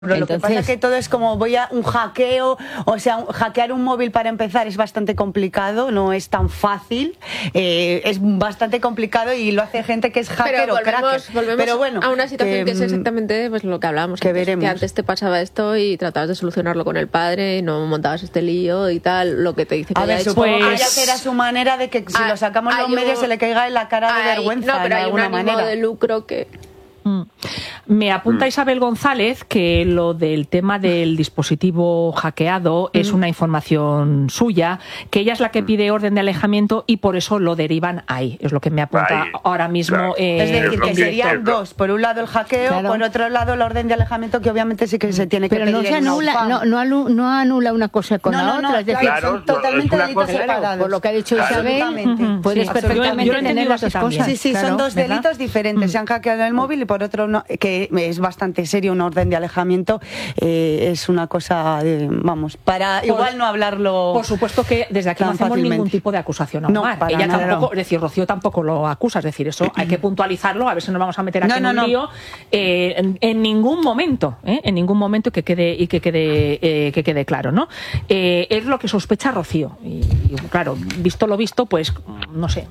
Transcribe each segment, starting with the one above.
Lo que pasa es que todo es como voy a un hackeo, o sea, hackear un móvil para empezar es bastante complicado, no es tan fácil, es bastante complicado y lo hace gente que es hacker o cracker. Volvemos pero bueno, a una situación que es exactamente pues, lo que hablábamos antes, que antes te pasaba esto y tratabas de solucionarlo con el padre, no montabas este lío y tal, lo que te dice que haya hecho. Supongo que era su manera de que si lo sacamos los medios se le caiga en la cara de vergüenza, no, pero de alguna manera. De lucro que... Me apunta Isabel González que lo del tema del dispositivo hackeado es una información suya, que ella es la que pide orden de alejamiento y por eso lo derivan ahí. Es lo que me apunta ahora mismo. Claro. Es decir, que serían dos. Por un lado el hackeo, por otro lado la orden de alejamiento, que obviamente sí que se tiene que pedir. Pero no se anula, no anula una cosa con la otra. Es decir, son totalmente delitos separados. Por lo que ha dicho Isabel, puedes perfectamente tener las dos cosas. Sí, son dos delitos diferentes. Se han hackeado el móvil y por otro no, que es bastante serio, una orden de alejamiento es una cosa, vamos, para igual no hablarlo. Por supuesto que desde aquí no hacemos ningún tipo de acusación a Omar. No, ella tampoco, es decir, Rocío tampoco lo acusa, es decir, eso hay que puntualizarlo, a ver si nos vamos a meter aquí en un lío. En ningún momento, que quede claro, ¿no? Es lo que sospecha Rocío. Y claro, visto lo visto, pues no sé.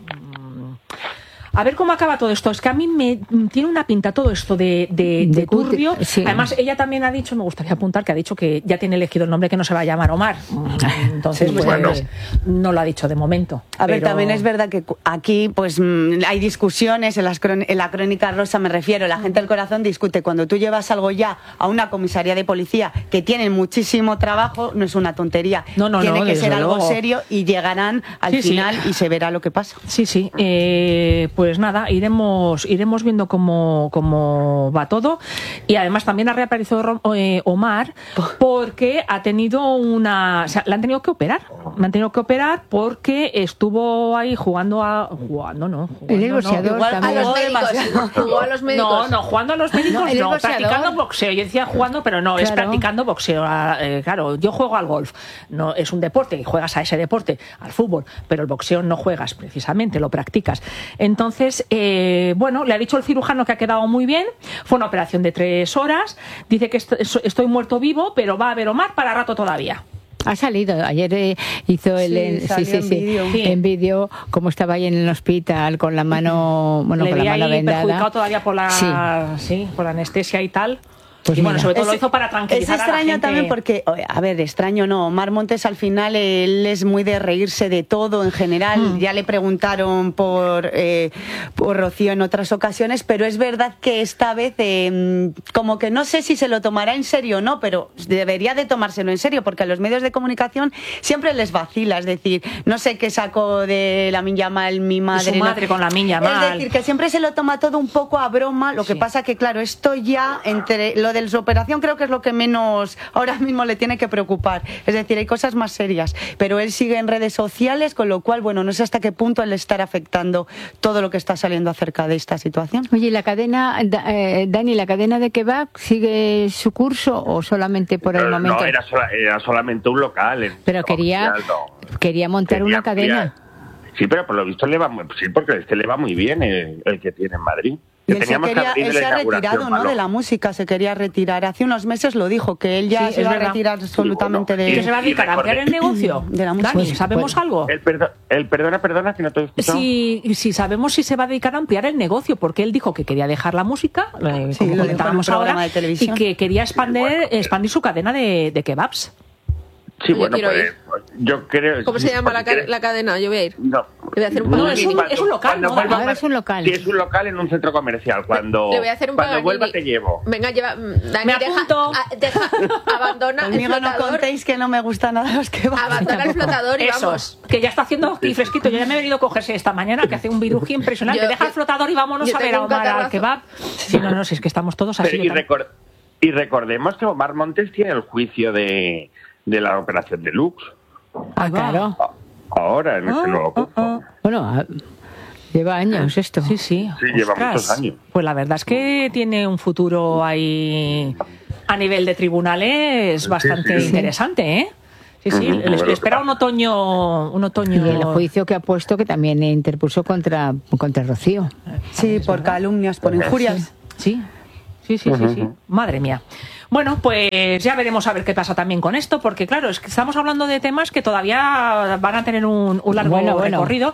A ver cómo acaba todo esto. Es que a mí me tiene una pinta todo esto de turbio. Sí. Además, ella también ha dicho, me gustaría apuntar, que ha dicho que ya tiene elegido el nombre, que no se va a llamar Omar. Entonces, pues, no lo ha dicho de momento. A ver, también es verdad que aquí pues hay discusiones, en la crónica rosa me refiero, la gente del corazón discute. Cuando tú llevas algo ya a una comisaría de policía que tienen muchísimo trabajo, no es una tontería. Tiene que ser algo serio y llegarán al final y se verá lo que pasa. Sí. Pues nada, iremos viendo cómo va todo. Y además también ha reaparecido Omar porque ha tenido le han tenido que operar. Me han tenido que operar porque estuvo ahí jugando a los médicos. No, jugando a los médicos no, practicando boxeo. Yo decía jugando, pero no, es practicando boxeo. Claro, yo juego al golf. No, es un deporte y juegas a ese deporte, al fútbol, pero el boxeo no juegas precisamente, lo practicas. Entonces, le ha dicho el cirujano que ha quedado muy bien. Fue una operación de 3 horas. Dice que estoy muerto vivo, pero va a haber Omar para rato todavía. Ha salido, ayer hizo en vídeo cómo estaba ahí en el hospital con la mano, con la mano vendada. Perjudicado todavía por por la anestesia y tal. Pues y sobre todo lo hizo para tranquilizar a la gente. Es extraño también porque, a ver, extraño no, Omar Montes al final él es muy de reírse de todo en general. Ya le preguntaron por Rocío en otras ocasiones, pero es verdad que esta vez como que no sé si se lo tomará en serio o no, pero debería de tomárselo en serio porque a los medios de comunicación siempre les vacila, es decir, no sé qué sacó de Lamine Yamal mi madre. Su madre con Lamine Yamal. Es decir, que siempre se lo toma todo un poco a broma, lo que pasa que claro, esto ya entre lo de su operación creo que es lo que menos ahora mismo le tiene que preocupar. Es decir, hay cosas más serias, pero él sigue en redes sociales, con lo cual, bueno, no sé hasta qué punto le estará afectando todo lo que está saliendo acerca de esta situación. Oye, la cadena, Dani, ¿la cadena de kebab sigue su curso o solamente por el momento? No, era solamente un local. Pero quería montar una cadena. Sí, pero por lo visto le va porque le va muy bien el que tiene en Madrid. Y él se ha retirado, ¿no? De la música, se quería retirar. Hace unos meses lo dijo, que él ya se va a retirar absolutamente de... ¿Que se va a dedicar a ampliar el negocio? De la música. Dani, ¿sabemos algo? Perdona, que no te he escuchado. Sí, sabemos si se va a dedicar a ampliar el negocio, porque él dijo que quería dejar la música, como comentábamos ahora, y que quería expandir su cadena de kebabs. Sí, bueno, pues yo creo... ¿Cómo se llama la cadena? Yo voy a ir. No. Le voy a hacer un es un local, ¿no? Es un local. Sí, es un local en un centro comercial. Cuando vuelva te llevo. Venga, Dani, me apunto. Abandona el flotador. No contéis que no me gustan nada los kebabs. Abandona el flotador y vamos. Que ya está haciendo aquí fresquito. Yo ya me he venido a cogerse esta mañana, que hace un viruji impresionante. Deja el flotador y vámonos a ver a Omar al kebab. Si si es que estamos todos así. Y recordemos que Omar Montes tiene el juicio de la operación Deluxe. Claro. Ahora, en este nuevo curso. Bueno, lleva años esto. Sí, lleva muchos años. Pues la verdad es que tiene un futuro ahí a nivel de tribunales bastante interesante, ¿eh? Sí, le espera un otoño. Y el juicio que ha puesto, que también interpuso contra Rocío. Sí, por calumnias, por injurias. Sí. Madre mía. Bueno, pues ya veremos a ver qué pasa también con esto, porque claro, es que estamos hablando de temas que todavía van a tener un largo recorrido.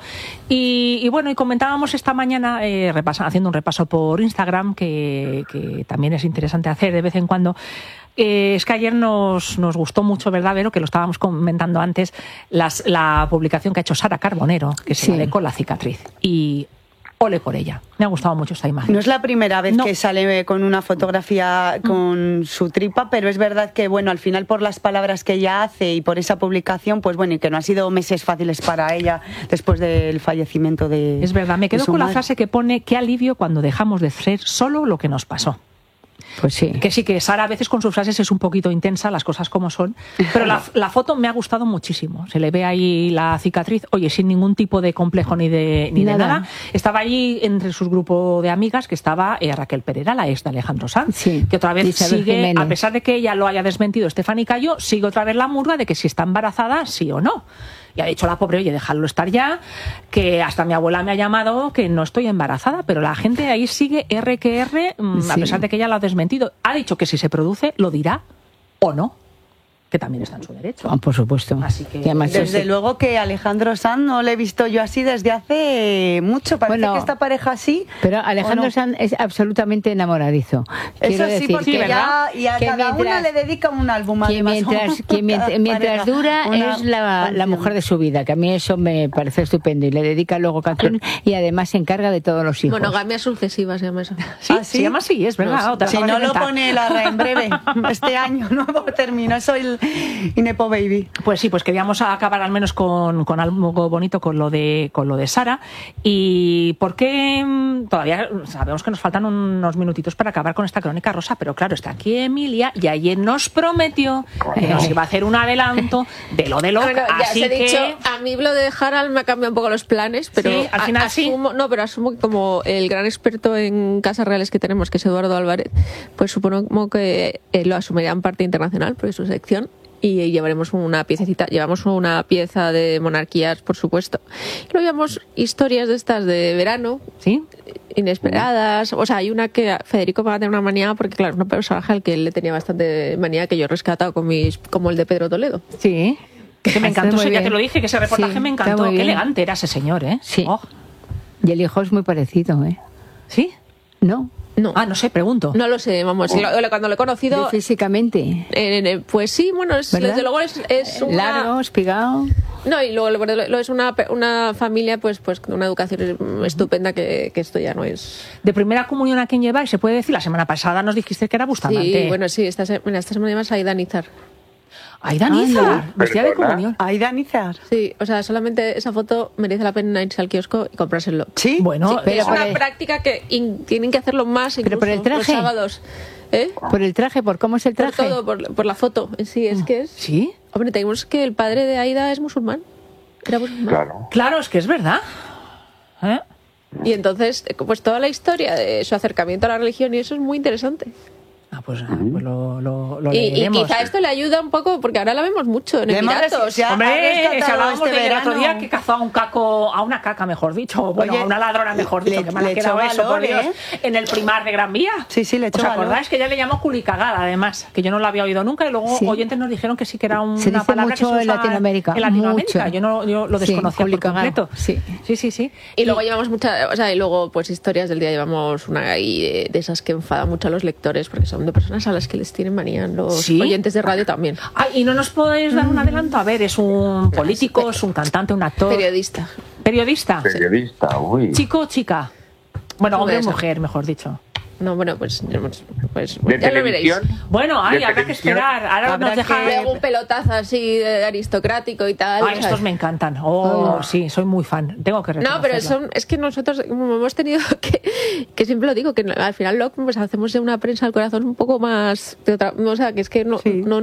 Y bueno, y comentábamos esta mañana, haciendo un repaso por Instagram, que también es interesante hacer de vez en cuando. Es que ayer nos gustó mucho, ¿verdad, Vero? Que lo estábamos comentando antes, la publicación que ha hecho Sara Carbonero, que se llama Con la cicatriz. Y ole por ella. Me ha gustado mucho esta imagen. No es la primera vez que sale con una fotografía con su tripa, pero es verdad que, bueno, al final por las palabras que ella hace y por esa publicación, pues bueno, y que no ha sido meses fáciles para ella después del fallecimiento de... Es verdad, me quedo con la frase que pone: qué alivio cuando dejamos de ser solo lo que nos pasó. Pues sí. Que Sara a veces con sus frases es un poquito intensa, las cosas como son, pero la foto me ha gustado muchísimo. Se le ve ahí la cicatriz, oye, sin ningún tipo de complejo ni de nada. Estaba allí entre sus grupo de amigas, que estaba Raquel Pereira, la ex de Alejandro Sanz, que otra vez Isabel sigue, Jiménez. A pesar de que ella lo haya desmentido Estefany Cayo, sigue otra vez la murga de que si está embarazada, sí o no. Y ha dicho la pobre, oye, dejadlo estar ya, que hasta mi abuela me ha llamado que no estoy embarazada, pero la gente ahí sigue R que R, a pesar de que ella lo ha desmentido. Ha dicho que si se produce, lo dirá o no, que también está en su derecho. Por supuesto. Así que, desde luego que Alejandro Sanz no le he visto yo así desde hace mucho. Parece que esta pareja así. Pero Alejandro Sanz es absolutamente enamoradizo. Eso sí, porque ya y a cada una le dedica un álbum. Mientras dura es la mujer de su vida, que a mí eso me parece estupendo. Y le dedica luego canciones y además se encarga de todos los hijos. Monogamia sucesiva se llama eso. ¿Sí? Se llama así, es verdad. Si no lo pone la RAE en breve, este año nuevo termina. Soy y Nepo Baby. Pues sí, pues queríamos acabar al menos con algo bonito, con lo de Sara. Y porque todavía sabemos que nos faltan unos minutitos para acabar con esta crónica rosa, pero claro, está aquí Emilia y ayer nos prometió que nos iba a hacer un adelanto de lo bueno, ya así os he dicho, a mí lo de Harald me ha cambiado un poco los planes, pero sí, al final pero asumo que como el gran experto en casas reales que tenemos, que es Eduardo Álvarez, pues supongo que lo asumirá en parte internacional, por su sección. Y llevamos una pieza de monarquías, por supuesto. Y luego llevamos historias de estas de verano, ¿sí? Inesperadas. O sea, hay una que Federico va a tener una manía, porque claro, es un personaje al que él le tenía bastante manía, que yo he rescatado como el de Pedro Toledo. Sí. Que me encantó, ya te lo dije, que ese reportaje me encantó. Qué elegante era ese señor, ¿eh? Sí. Oh. Y el hijo es muy parecido, ¿eh? ¿Sí? No. No. No sé, pregunto. No lo sé, vamos. Cuando lo he conocido. Físicamente. Pues sí, bueno, desde luego es largo, espigado. No, y luego es una familia, pues con una educación estupenda, que esto ya no es. ¿De primera comunión a quién lleváis? Se puede decir, la semana pasada nos dijiste que era Bustamante. Sí, bueno, sí, esta semana llevas a Aida Nízar. ¿Aida Nízar? ¿Vestida de comunión? ¿Aida Nízar? Sí, o sea, solamente esa foto merece la pena irse al kiosco y comprárselo. Sí, bueno, sí, pero es una práctica que tienen que hacerlo más, incluso pero por el traje, los sábados. Por el traje, por cómo es el traje. Por todo, por la foto en sí, es que es. ¿Sí? Hombre, tenemos que el padre de Aida es musulmán. Era musulmán. Claro, es que es verdad. Y entonces, pues toda la historia de su acercamiento a la religión y eso es muy interesante. Pues lo y leeremos. quizá esto le ayuda un poco, porque ahora la vemos mucho en Emiratos. Hombre, hablábamos del otro día que cazó a una caca, mejor dicho. Bueno, a una ladrona, mejor dicho. Que me ha quedado eso, por Dios. En el Primar de Gran Vía. Sí, le echó. ¿Os acordáis que ya le llamó culicagada, además? Que yo no lo había oído nunca y luego oyentes nos dijeron que sí que era una palabra que se usa en Latinoamérica. Mucho. Yo lo desconocía por completo. Sí. Y luego llevamos muchas, o sea, y luego pues historias del día, llevamos una ahí de esas que enfada mucho a los lectores, porque son de personas a las que les tienen manía, los oyentes de radio también. ¿Y no nos podéis dar un adelanto? A ver, ¿es un político, es un cantante, un actor? Periodista. ¿Periodista? Periodista, uy. ¿Chico o chica? Bueno, hombre o mujer, mejor dicho. No, bueno, pues ya lo veréis. Bueno, habrá que esperar. Ahora nos deja luego un pelotazo así aristocrático y tal. Estos me encantan. Sí, soy muy fan. Tengo que reconocerlo. No, pero es que nosotros hemos tenido que siempre lo digo, que al final pues hacemos una prensa al corazón un poco más, o sea, que es que no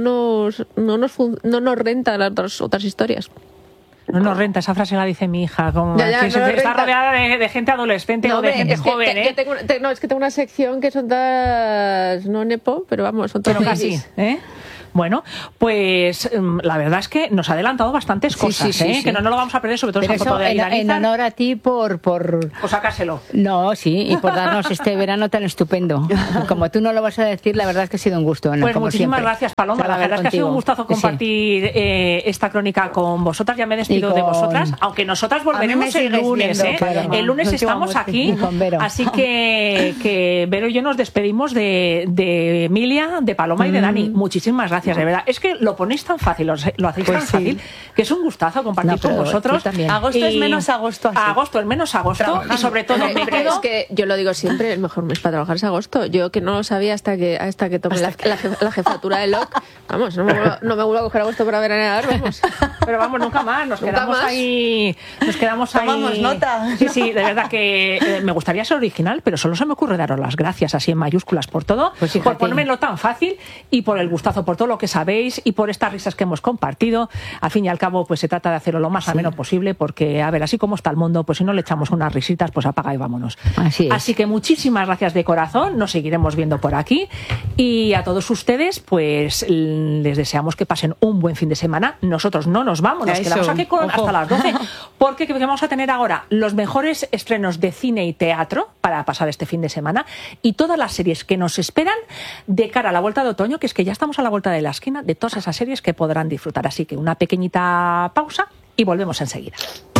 nos renta las otras historias. No nos renta, esa frase la dice mi hija. Está rodeada de gente adolescente o de gente joven. Es que tengo una sección que son todas no nepo, pero vamos, son todas casi, Bueno, pues la verdad es que nos ha adelantado bastantes cosas, que no lo vamos a perder, sobre todo esa foto de Aida. En honor a ti por sacárselo. No, sí, y por darnos este verano tan estupendo. Como tú no lo vas a decir, la verdad es que ha sido un gusto, Ana, pues como muchísimas siempre. Gracias, Paloma. La verdad es que ha sido un gustazo compartir esta crónica con vosotras. Ya me despido de vosotras, aunque nosotras volveremos el lunes. El lunes estamos aquí, así que Vero y yo nos despedimos de Emilia, de Paloma y de Dani. Muchísimas gracias, de verdad. Es que lo ponéis tan fácil, lo hacéis tan fácil, que es un gustazo compartir con vosotros. Agosto es menos agosto. Agosto es menos agosto y sobre todo es que yo lo digo siempre, el mejor mes para trabajar es agosto. Yo que no lo sabía hasta que tomé la jefatura de LOC. Vamos, no me vuelvo a coger agosto para veranear, vamos. Pero vamos, nunca más, nos quedamos ahí. Tomamos nota. Sí, de verdad que me gustaría ser original, pero solo se me ocurre daros las gracias así en mayúsculas por todo, por ponérmelo tan fácil y por el gustazo, por todo lo que sabéis y por estas risas que hemos compartido. Al fin y al cabo, pues se trata de hacerlo lo más ameno posible, porque, a ver, así como está el mundo, pues si no le echamos unas risitas, pues apaga y vámonos. Así que muchísimas gracias de corazón, nos seguiremos viendo por aquí y a todos ustedes, pues les deseamos que pasen un buen fin de semana. Nosotros no nos vamos, nos quedamos aquí hasta las 12, porque vamos a tener ahora los mejores estrenos de cine y teatro para pasar este fin de semana y todas las series que nos esperan de cara a la vuelta de otoño, que es que ya estamos a la vuelta de la esquina de todas esas series que podrán disfrutar. Así que una pequeñita pausa y volvemos enseguida.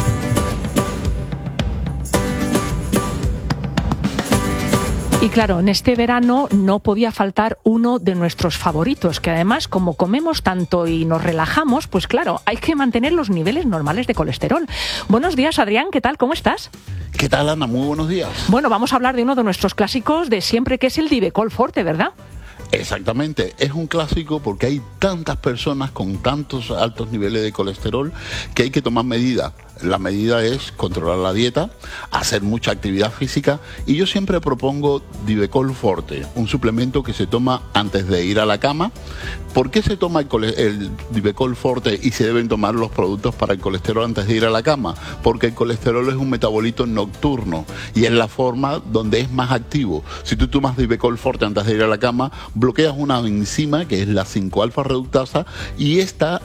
Y claro, en este verano no podía faltar uno de nuestros favoritos, que además, como comemos tanto y nos relajamos, pues claro, hay que mantener los niveles normales de colesterol. Buenos días, Adrián, ¿qué tal? ¿Cómo estás? ¿Qué tal, Ana? Muy buenos días. Bueno, vamos a hablar de uno de nuestros clásicos de siempre, que es el Divecol Forte, ¿verdad? Exactamente, es un clásico porque hay tantas personas con tantos altos niveles de colesterol que hay que tomar medidas. La medida es controlar la dieta, hacer mucha actividad física y yo siempre propongo Divecol Forte, un suplemento que se toma antes de ir a la cama. ¿Por qué se toma el Divecol Forte y se deben tomar los productos para el colesterol antes de ir a la cama? Porque el colesterol es un metabolito nocturno y es la forma donde es más activo. Si tú tomas Divecol Forte antes de ir a la cama, bloqueas una enzima que es la 5-alfa reductasa y esta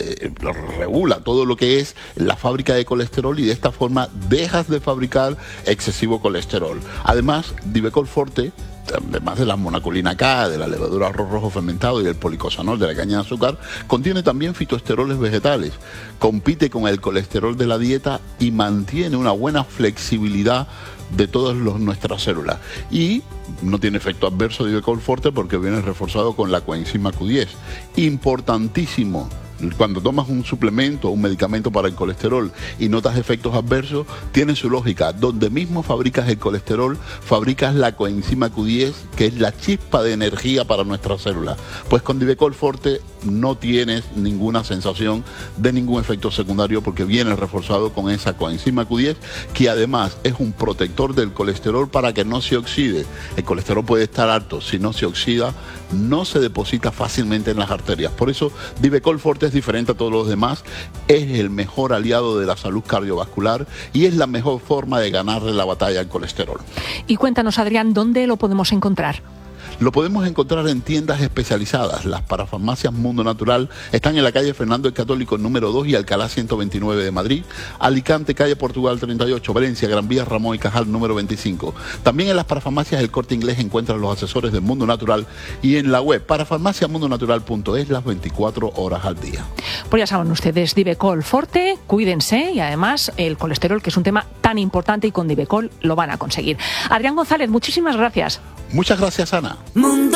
regula todo lo que es la fábrica de colesterol y de esta forma dejas de fabricar excesivo colesterol. Además, Divecol Forte, además de la monacolina K, de la levadura arroz rojo fermentado y el policosanol de la caña de azúcar, contiene también fitoesteroles vegetales, compite con el colesterol de la dieta y mantiene una buena flexibilidad de todas nuestras células. Y no tiene efecto adverso Divecol Forte porque viene reforzado con la coenzima Q10. Importantísimo. Cuando tomas un suplemento o un medicamento para el colesterol y notas efectos adversos, tiene su lógica. Donde mismo fabricas el colesterol, fabricas la coenzima Q10, que es la chispa de energía para nuestras células. Pues con Divecol Forte no tienes ninguna sensación de ningún efecto secundario porque viene reforzado con esa coenzima Q10, que además es un protector del colesterol para que no se oxide. El colesterol puede estar alto, si no se oxida, no se deposita fácilmente en las arterias. Por eso Divecol Forte es diferente a todos los demás, es el mejor aliado de la salud cardiovascular y es la mejor forma de ganarle la batalla al colesterol. Y cuéntanos, Adrián, ¿dónde lo podemos encontrar? Lo podemos encontrar en tiendas especializadas. Las parafarmacias Mundo Natural están en la calle Fernando el Católico número 2 y Alcalá 129 de Madrid, Alicante, calle Portugal 38, Valencia, Gran Vía, Ramón y Cajal número 25. También en las parafarmacias El Corte Inglés encuentran los asesores de Mundo Natural y en la web parafarmaciamundonatural.es las 24 horas al día. Pues ya saben ustedes, Divecol Forte, cuídense y además el colesterol, que es un tema tan importante, y con Divecol lo van a conseguir. Adrián González, muchísimas gracias. Muchas gracias, Ana. Mundo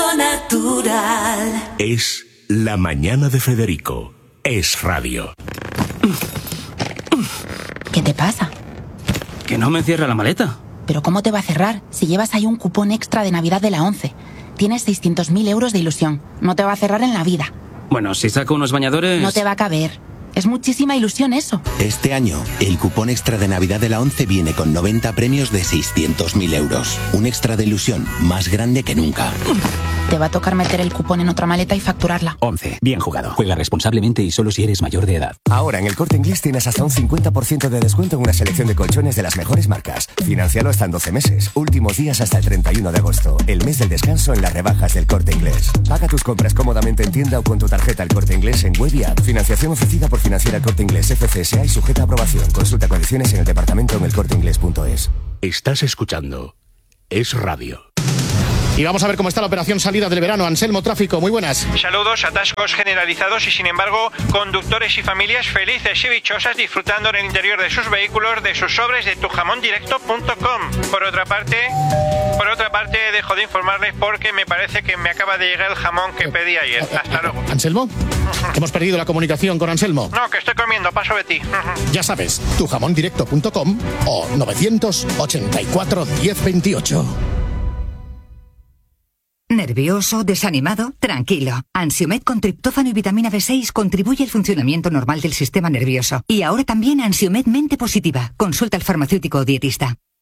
Natural. Es la mañana de Federico. Es radio. ¿Qué te pasa? Que no me cierra la maleta. ¿Pero cómo te va a cerrar si llevas ahí un cupón extra de Navidad de la 11? Tienes 600.000 euros de ilusión. No te va a cerrar en la vida. Bueno, si saco unos bañadores... No te va a caber. Es muchísima ilusión eso. Este año, el cupón extra de Navidad de la ONCE viene con 90 premios de 600.000 euros. Un extra de ilusión más grande que nunca. Te va a tocar meter el cupón en otra maleta y facturarla. 11. Bien jugado. Juega responsablemente y solo si eres mayor de edad. Ahora en el Corte Inglés tienes hasta un 50% de descuento en una selección de colchones de las mejores marcas. Financialo hasta en 12 meses. Últimos días hasta el 31 de agosto. El mes del descanso en las rebajas del Corte Inglés. Paga tus compras cómodamente en tienda o con tu tarjeta El Corte Inglés en web y app. Financiación ofrecida por Financiera El Corte Inglés FCSA y sujeta a aprobación. Consulta condiciones en el departamento en elcorteinglés.es. Estás escuchando Es Radio. Y vamos a ver cómo está la operación salida del verano. Anselmo, tráfico, muy buenas. Saludos, atascos generalizados y sin embargo conductores y familias felices y dichosas disfrutando en el interior de sus vehículos de sus sobres de tujamondirecto.com. Por otra parte, dejo de informarles porque me parece que me acaba de llegar el jamón que pedí ayer. Hasta luego. ¿Anselmo? Hemos perdido la comunicación con Anselmo. No, que estoy comiendo, paso de ti. Ya sabes, tujamondirecto.com o 984 1028. ¿Nervioso? ¿Desanimado? Tranquilo. Ansiomed con triptófano y vitamina B6 contribuye al funcionamiento normal del sistema nervioso. Y ahora también Ansiomed Mente Positiva. Consulta al farmacéutico o dietista.